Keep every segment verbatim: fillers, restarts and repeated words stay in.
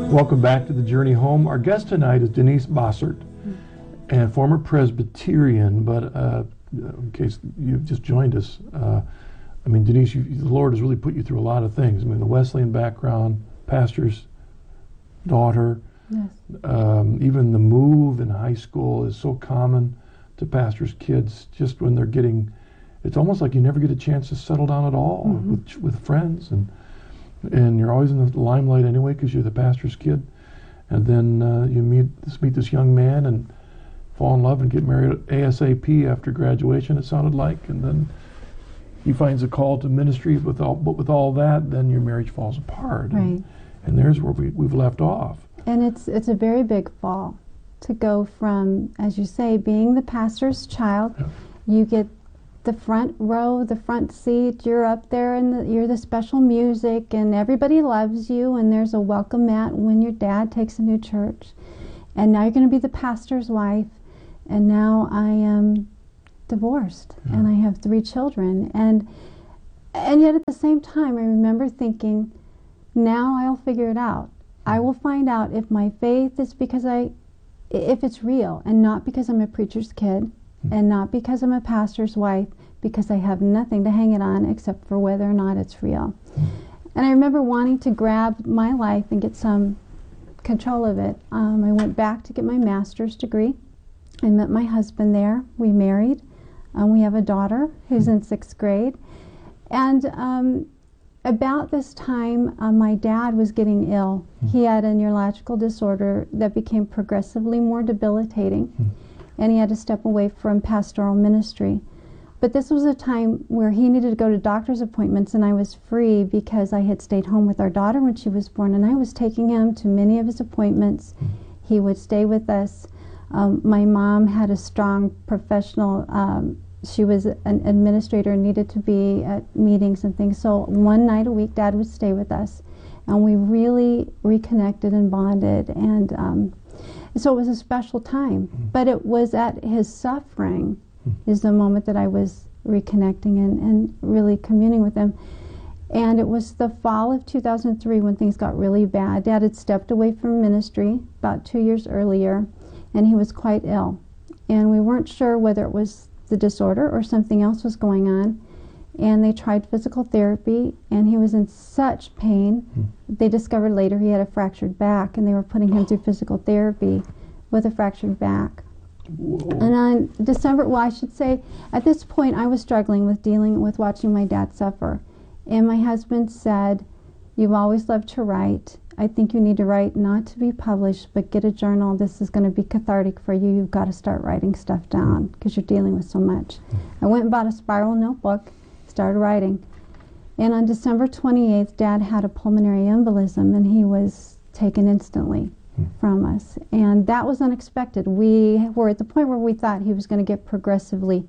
Welcome back to the Journey Home. Our guest tonight is Denise Bossert, and former Presbyterian, but uh, in case you've just joined us, uh, I mean, Denise, you, the Lord has really put you through a lot of things. I mean, the Wesleyan background, pastor's daughter, yes. um, even the move in high school is so common to pastors' kids, just when they're getting, it's almost like you never get a chance to settle down at all mm-hmm. with, with friends, and and you're always in the limelight anyway because you're the pastor's kid, and then uh, you meet this meet this young man and fall in love and get married ASAP after graduation, it sounded like, and then he finds a call to ministry. With all, but with all that, then your marriage falls apart, right. and, and there's where we, we've left off. And it's it's a very big fall to go from, as you say, being the pastor's child. Yeah. You get the front row, the front seat, you're up there and the, you're the special music and everybody loves you, and there's a welcome mat when your dad takes a new church, and now you're going to be the pastor's wife, and now I am divorced yeah. and I have three children, and and yet at the same time I remember thinking, now I'll figure it out. I will find out if my faith is because I if it's real and not because I'm a preacher's kid and not because I'm a pastor's wife, because I have nothing to hang it on except for whether or not it's real. And I remember wanting to grab my life and get some control of it. Um, I went back to get my master's degree. I met my husband there. We married. Um, we have a daughter who's in sixth grade. And um, about this time, uh, my dad was getting ill. He had a neurological disorder that became progressively more debilitating. And he had to step away from pastoral ministry. But this was a time where he needed to go to doctor's appointments, and I was free because I had stayed home with our daughter when she was born, and I was taking him to many of his appointments. He would stay with us. Um, my mom had a strong professional, um, she was an administrator and needed to be at meetings and things, so one night a week Dad would stay with us, and we really reconnected and bonded, and um, so it was a special time. Mm. But it was at his suffering mm. is the moment that I was reconnecting and, and really communing with him. And it was the fall of two thousand three when things got really bad. Dad had stepped away from ministry about two years earlier, and he was quite ill. And we weren't sure whether it was the disorder or something else was going on. And they tried physical therapy, and he was in such pain. Mm. They discovered later he had a fractured back, and they were putting him through physical therapy with a fractured back. Whoa. And on December, well, I should say, at this point, I was struggling with dealing with watching my dad suffer. And my husband said, "You've always loved to write. I think you need to write, not to be published, but get a journal. This is going to be cathartic for you. You've got to start writing stuff down because you're dealing with so much." I went and bought a spiral notebook, started writing. And on December twenty-eighth, Dad had a pulmonary embolism, and he was taken instantly mm. from us. And that was unexpected. We were at the point where we thought he was going to get progressively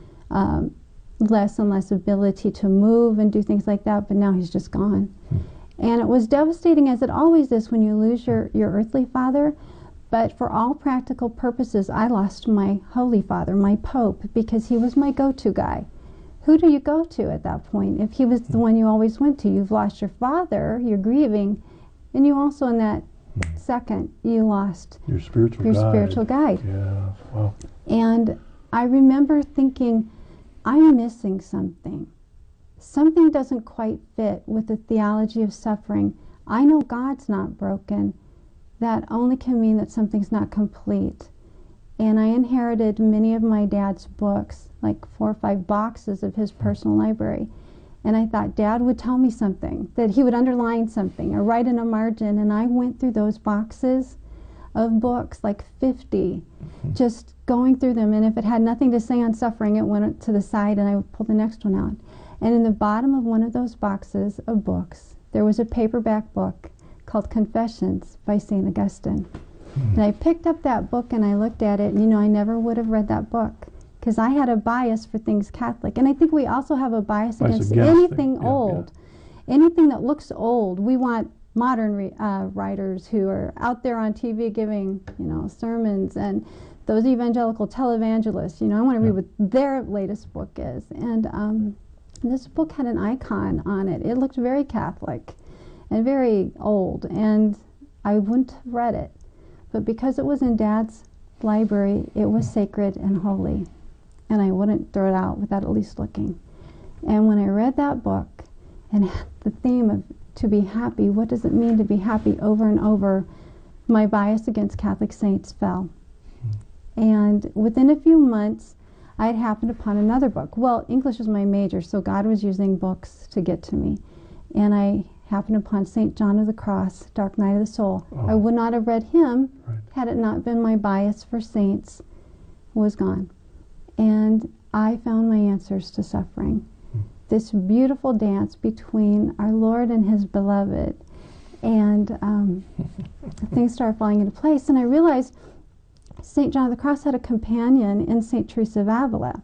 um, less and less ability to move and do things like that, but now he's just gone. Mm. And it was devastating, as it always is when you lose your, your earthly father. But for all practical purposes, I lost my Holy Father, my Pope, because he was my go-to guy. Who do you go to at that point if he was the one you always went to? You've lost your father, you're grieving, and you also, in that mm. second, you lost your spiritual your guide. spiritual guide. Yeah, wow. And I remember thinking, I'm missing something. Something doesn't quite fit with the theology of suffering. I know God's not broken. That only can mean that something's not complete. And I inherited many of my dad's books, like four or five boxes of his personal library. And I thought Dad would tell me something, that he would underline something or write in a margin. And I went through those boxes of books, like fifty, mm-hmm. just going through them. And if it had nothing to say on suffering, it went to the side and I would pull the next one out. And in the bottom of one of those boxes of books, there was a paperback book called Confessions by Saint Augustine. And I picked up that book and I looked at it, and you know, I never would have read that book because I had a bias for things Catholic. And I think we also have a bias, bias against, against anything yeah, old. Yeah. Anything that looks old. We want modern re, uh, writers who are out there on T V giving, you know, sermons, and those evangelical televangelists. You know, I want to yeah. read what their latest book is. And um, this book had an icon on it. It looked very Catholic and very old. And I wouldn't have read it. But because it was in Dad's library, it was sacred and holy. And I wouldn't throw it out without at least looking. And when I read that book, and the theme of to be happy, what does it mean to be happy, over and over, my bias against Catholic saints fell. And within a few months, I had happened upon another book. Well, English was my major, so God was using books to get to me. And I happened upon Saint John of the Cross, Dark Night of the Soul. Oh. I would not have read him Right. had it not been my bias for saints was gone. And I found my answers to suffering. Hmm. This beautiful dance between our Lord and his beloved. And um, things started falling into place. And I realized Saint John of the Cross had a companion in Saint Teresa of Avila,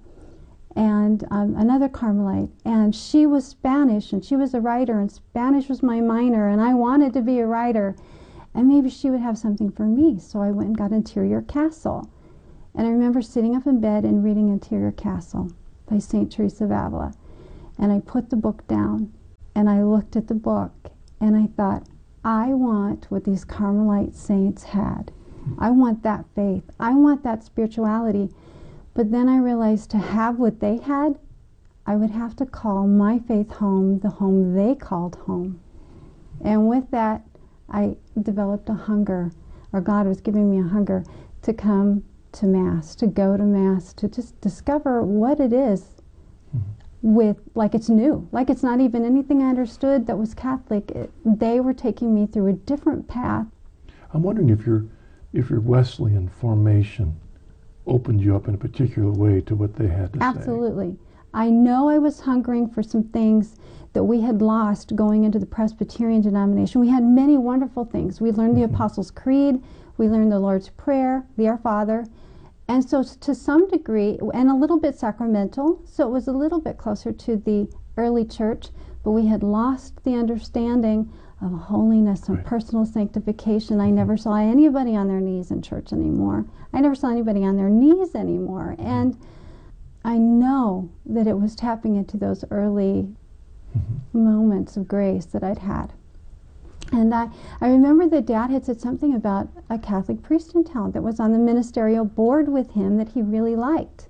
and um, another Carmelite, and she was Spanish, and she was a writer, and Spanish was my minor, and I wanted to be a writer, and maybe she would have something for me. So I went and got Interior Castle. And I remember sitting up in bed and reading Interior Castle by Saint Teresa of Avila. And I put the book down, and I looked at the book, and I thought, I want what these Carmelite saints had. I want that faith. I want that spirituality. But then I realized to have what they had, I would have to call my faith home the home they called home. And with that, I developed a hunger, or God was giving me a hunger to come to Mass, to go to Mass, to just discover what it is mm-hmm. with, like it's new, like it's not even anything I understood that was Catholic. It, they were taking me through a different path. I'm wondering if your if your Wesleyan formation opened you up in a particular way to what they had to Absolutely. say. Absolutely. I know I was hungering for some things that we had lost going into the Presbyterian denomination. We had many wonderful things. We learned the mm-hmm. Apostles' Creed, we learned the Lord's Prayer, the Our Father, and so to some degree, and a little bit sacramental, so it was a little bit closer to the early church, but we had lost the understanding of holiness and right. personal sanctification. I never saw anybody on their knees in church anymore. I never saw anybody on their knees anymore. And I know that it was tapping into those early mm-hmm. moments of grace that I'd had. And I, I remember that Dad had said something about a Catholic priest in town that was on the ministerial board with him that he really liked.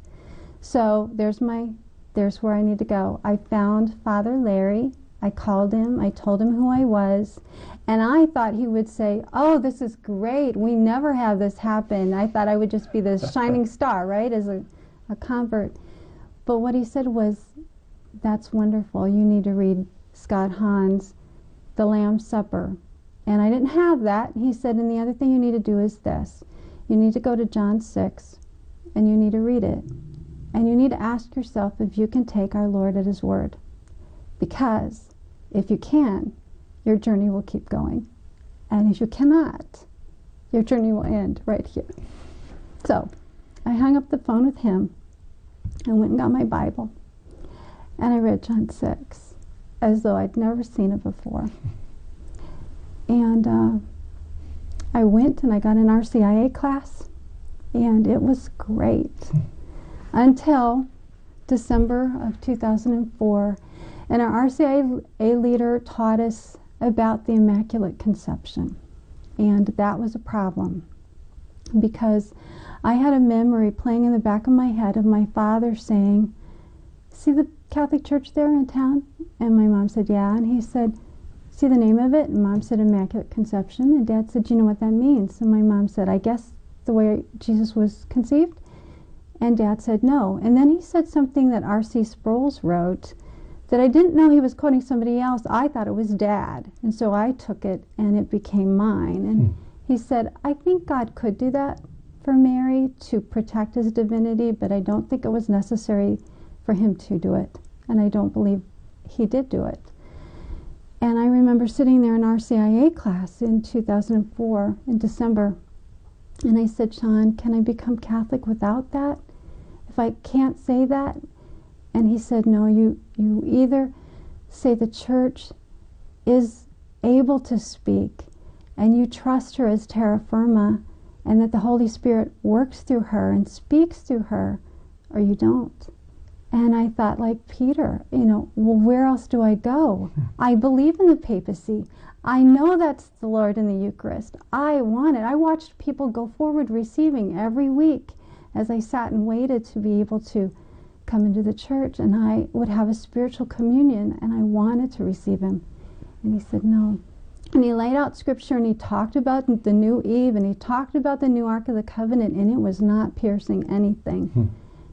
So there's my, there's where I need to go. I found Father Larry. I called him, I told him who I was, and I thought he would say, oh, this is great, we never have this happen. I thought I would just be the shining star, right, as a, a convert. But what he said was, that's wonderful, you need to read Scott Hahn's The Lamb's Supper. And I didn't have that. He said, and the other thing you need to do is this. You need to go to John six, and you need to read it. And you need to ask yourself if you can take our Lord at his word. Because if you can, your journey will keep going. And if you cannot, your journey will end right here. So I hung up the phone with him and went and got my Bible. And I read John six as though I'd never seen it before. And uh, I went and I got an R C I A class, and it was great until December of two thousand four. And our R C I A leader taught us about the Immaculate Conception. And that was a problem because I had a memory playing in the back of my head of my father saying, see the Catholic church there in town? And my mom said, yeah. And he said, see the name of it? And Mom said, Immaculate Conception. And Dad said, do you know what that means? And my mom said, I guess the way Jesus was conceived. And Dad said, no. And then he said something that R C Sproul's wrote that I didn't know he was quoting somebody else. I thought it was Dad. And so I took it and it became mine. And hmm. he said, I think God could do that for Mary to protect his divinity, but I don't think it was necessary for him to do it. And I don't believe he did do it. And I remember sitting there in R C I A class in two thousand four in December. And I said, Sean, can I become Catholic without that? If I can't say that? And he said, no, you, you either say the church is able to speak and you trust her as terra firma and that the Holy Spirit works through her and speaks through her, or you don't. And I thought, like Peter, you know, well, where else do I go? I believe in the papacy. I know that's the Lord in the Eucharist. I want it. I watched people go forward receiving every week as I sat and waited to be able to come into the church, and I would have a spiritual communion, and I wanted to receive him. And he said, no. And he laid out scripture, and he talked about the new Eve, and he talked about the new Ark of the Covenant, and it was not piercing anything. Hmm.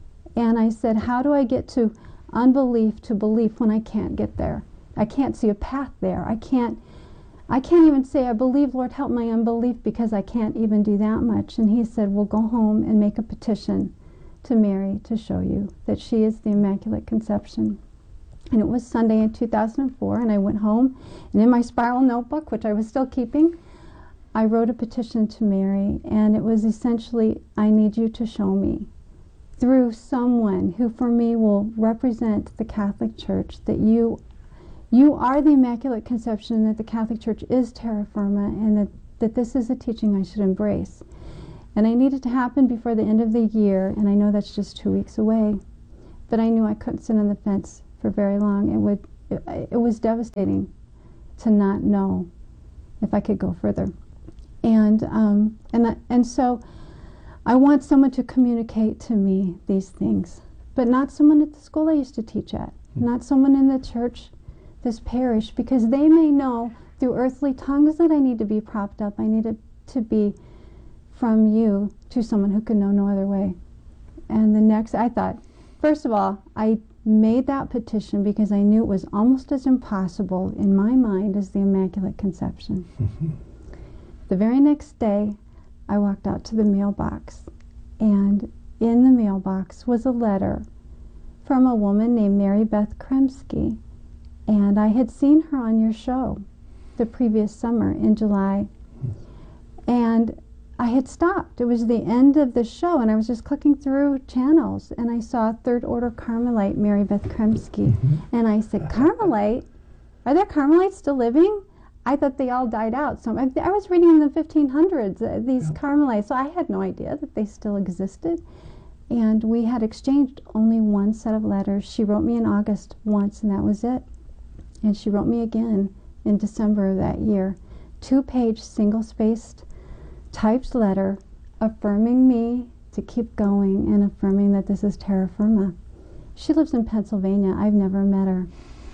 And I said, how do I get to unbelief to belief when I can't get there? I can't see a path there. I can't I can't even say, I believe, Lord, help my unbelief, because I can't even do that much. And he said, well, go home and make a petition to Mary to show you that she is the Immaculate Conception. And it was Sunday in two thousand four, and I went home, and in my spiral notebook, which I was still keeping, I wrote a petition to Mary, and it was essentially, I need you to show me, through someone who for me will represent the Catholic Church, that you You are the Immaculate Conception, and that the Catholic Church is terra firma, and that, that this is a teaching I should embrace. And I need it to happen before the end of the year, and I know that's just two weeks away. But I knew I couldn't sit on the fence for very long. It would, it, it was devastating to not know if I could go further. And um, and I, and so I want someone to communicate to me these things, but not someone at the school I used to teach at, not someone in the church, this parish, because they may know through earthly tongues that I need to be propped up. I need it to be from you to someone who can know no other way. And the next, I thought, first of all, I made that petition because I knew it was almost as impossible in my mind as the Immaculate Conception. Mm-hmm. The very next day, I walked out to the mailbox, and in the mailbox was a letter from a woman named Mary Beth Kremsky. And I had seen her on your show the previous summer in July. And I had stopped. It was the end of the show, and I was just clicking through channels, and I saw Third Order Carmelite Mary Beth Kremsky. Mm-hmm. And I said, Carmelite? Are there Carmelites still living? I thought they all died out. So I, I was reading in the fifteen hundreds, uh, these yeah. Carmelites, so I had no idea that they still existed. And we had exchanged only one set of letters. She wrote me in August once, and that was it. And she wrote me again in December of that year. Two-page, single-spaced, typed letter affirming me to keep going and affirming that this is terra firma. She lives in Pennsylvania. I've never met her.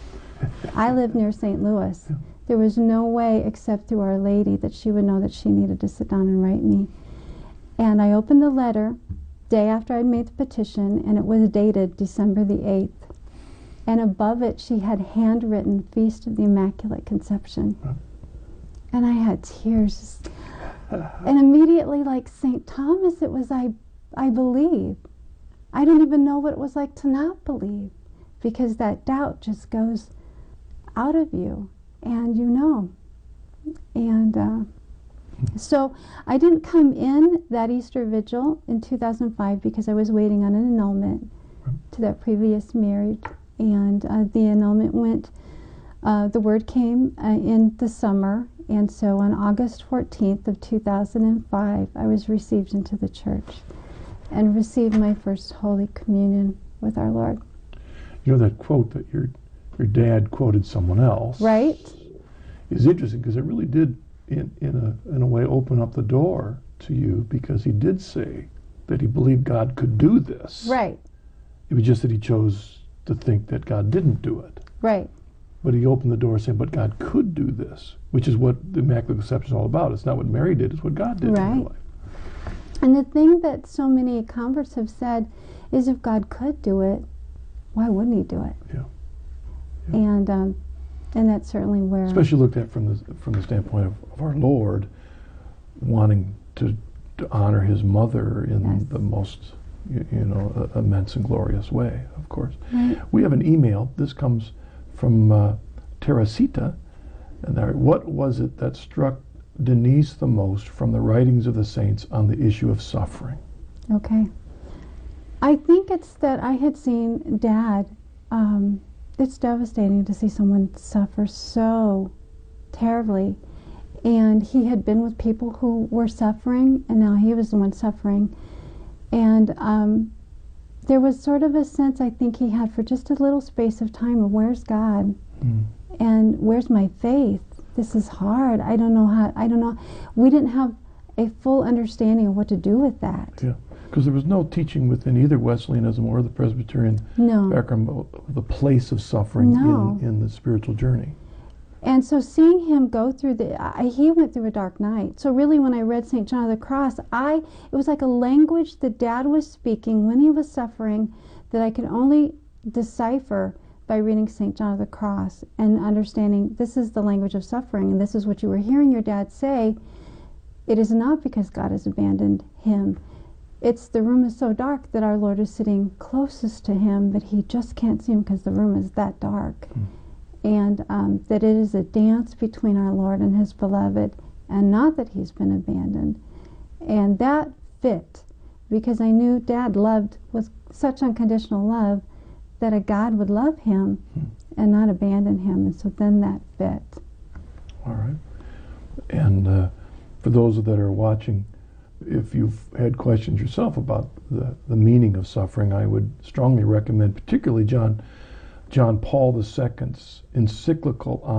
I live near Saint Louis. There was no way except through Our Lady that she would know that she needed to sit down and write me. And I opened the letter day after I'd made the petition, and it was dated December the eighth. And above it, she had handwritten Feast of the Immaculate Conception. Huh. And I had tears. And immediately, like Saint Thomas, it was, I, I believe. I don't even know what it was like to not believe, because that doubt just goes out of you, and you know. And uh, so I didn't come in that Easter Vigil in two thousand five because I was waiting on an annulment to that previous marriage. And uh, the annulment went, uh, the word came uh, in the summer, and so on August fourteenth of two thousand five, I was received into the church and received my first Holy Communion with our Lord. You know, that quote that your your dad quoted someone else, right, is interesting, because it really did, in, in, a, in a way, open up the door to you, because he did say that he believed God could do this. Right. It was just that he chose to think that God didn't do it. Right. But he opened the door saying, but God could do this, which is what the Immaculate Conception is all about. It's not what Mary did, it's what God did right. in her life. And the thing that so many converts have said is, if God could do it, why wouldn't he do it? Yeah. yeah. And um, and that's certainly where... Especially looked at from the, from the standpoint of, of our Lord wanting to, to honor his mother in yes. the most... You, you know, uh, immense and glorious way, of course. Right. We have an email. This comes from uh, Teresita. And there, what was it that struck Denise the most from the writings of the saints on the issue of suffering? Okay. I think it's that I had seen Dad. Um, it's devastating to see someone suffer so terribly. And he had been with people who were suffering, and now he was the one suffering. And um, there was sort of a sense I think he had for just a little space of time of, where's God? Mm. And where's my faith? this is hard. I don't know how, I don't know. We didn't have a full understanding of what to do with that. Yeah, because there was no teaching within either Wesleyanism or the Presbyterian No. background about the place of suffering No. in, in the spiritual journey. And so seeing him go through the, I, he went through a dark night. So really when I read Saint John of the Cross, I, it was like a language that Dad was speaking when he was suffering that I could only decipher by reading Saint John of the Cross and understanding this is the language of suffering and this is what you were hearing your dad say. It is not because God has abandoned him. It's the room is so dark that our Lord is sitting closest to him, but he just can't see him because the room is that dark. Mm. And um, that it is a dance between our Lord and his beloved, and not that he's been abandoned. And that fit, because I knew Dad loved, was such unconditional love, that a God would love him hmm. and not abandon him. And so then that fit. All right. And uh, for those that are watching, if you've had questions yourself about the, the meaning of suffering, I would strongly recommend, particularly John John Paul the Second's encyclical on